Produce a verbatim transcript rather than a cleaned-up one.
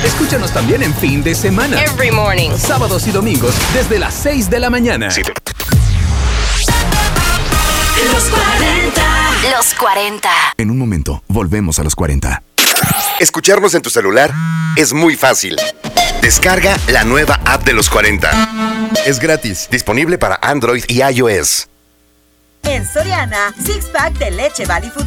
Escúchanos también en fin de semana. Every morning. Sábados y domingos desde las seis de la mañana. Sí. Los cuarenta. Los cuarenta. En un momento, volvemos a los cuarenta. Escucharnos en tu celular es muy fácil. Descarga la nueva app de los cuarenta. Es gratis, disponible para Android y iOS. En Soriana, six pack de leche Valley Food